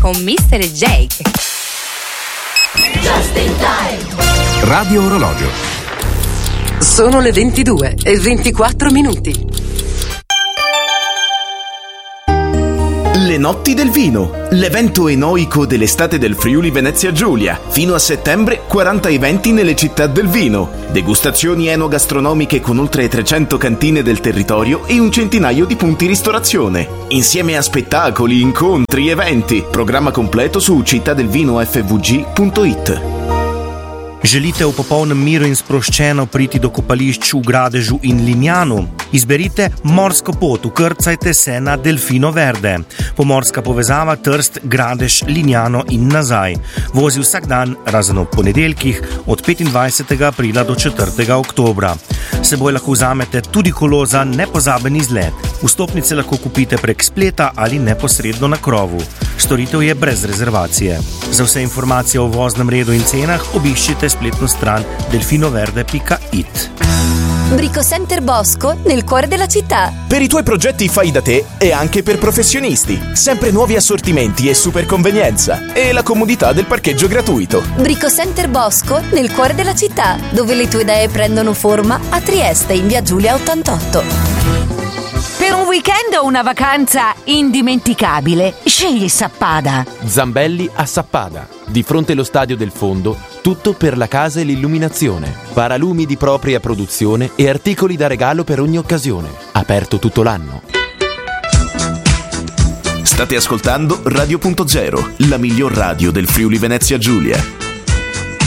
con Mr. Jake. Just in time. Radio Orologio. Sono le 22:24. Le notti del vino, l'evento enoico dell'estate del Friuli Venezia Giulia. Fino a settembre 40 eventi nelle città del vino. Degustazioni enogastronomiche con oltre 300 cantine del territorio e un centinaio di punti ristorazione. Insieme a spettacoli, incontri, eventi. Programma completo su cittadelvinofvg.it. Želite v popolnem miru in sproščeno priti do kopališč v Gradežu in Limjanu? Izberite morsko pot, vkrcajte se na Delfino Verde. Pomorska povezava Trst, Gradež, Limjano in nazaj. Vozi vsak dan, razen ob ponedeljkih, od 25. aprila do 4. oktobra. Seboj lahko vzamete tudi kolo za nepozaben izlet. Vstopnice lahko kupite prek spleta ali neposredno na krovu. Storitev je brez rezervacije. Za vse informacije o voznem redu in cenah obiščite spletno stran delfinoverde.it. Bricocenter Bosco nel cuore della città. Per i tuoi progetti fai da te e anche per professionisti. Sempre nuovi assortimenti e super convenienza. E la comodità del parcheggio gratuito. Bricocenter Bosco nel cuore della città, dove le tue idee prendono forma, a Trieste in via Giulia 88. Per un weekend o una vacanza indimenticabile, scegli Sappada. Zambelli a Sappada, di fronte allo stadio del Fondo, tutto per la casa e l'illuminazione. Paralumi di propria produzione e articoli da regalo per ogni occasione. Aperto tutto l'anno. State ascoltando Radio.0, la miglior radio del Friuli Venezia Giulia.